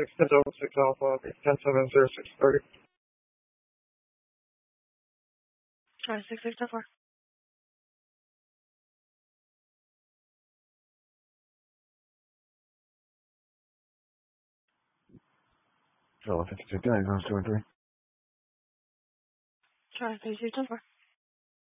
6 Alpha, 10-7-0630. Try 6604. So 52 9 2 and 3. Try 3604.